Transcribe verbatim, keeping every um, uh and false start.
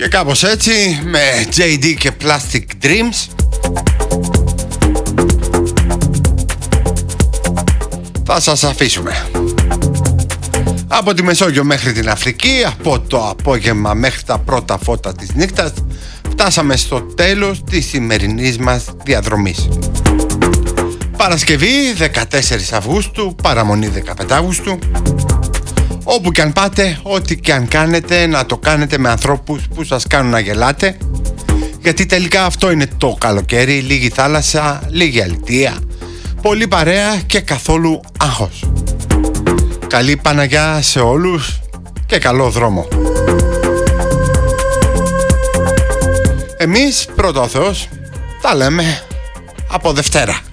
Και κάπως έτσι, με τζέι ντι και Plastic Dreams, θα σας αφήσουμε. Από τη Μεσόγειο μέχρι την Αφρική, από το απόγευμα μέχρι τα πρώτα φώτα της νύχτας, φτάσαμε στο τέλος της σημερινής μας διαδρομής. Παρασκευή δεκατέσσερις Αυγούστου, παραμονή δεκαπέντε Αυγούστου. Όπου και αν πάτε, ό,τι και αν κάνετε, να το κάνετε με ανθρώπους που σας κάνουν να γελάτε, γιατί τελικά αυτό είναι το καλοκαίρι, λίγη θάλασσα, λίγη αλητεία, πολύ παρέα και καθόλου άγχος. Καλή Παναγιά σε όλους και καλό δρόμο. Εμείς, πρώτα ο Θεός, τα λέμε από Δευτέρα.